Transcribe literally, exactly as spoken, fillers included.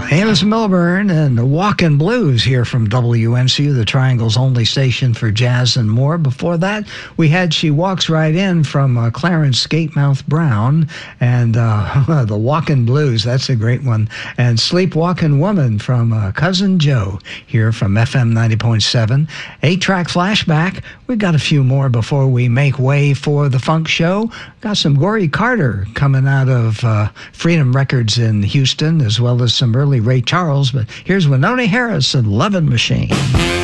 Amos Milburn and the Walkin' Blues here from W N C U, the Triangle's only station for jazz and more. Before that, we had She Walks Right In from uh, Clarence Gatemouth Brown and uh, the Walkin' Blues. That's a great one. And Sleepwalkin' Woman from uh, Cousin Joe here from F M ninety point seven. Eight-track flashback. We've got a few more before we make way for the funk show. Got some Gory Carter coming out of uh, Freedom Records in Houston, as well as some early Ray Charles. But here's Wynonie Harris and Lovin' Machine.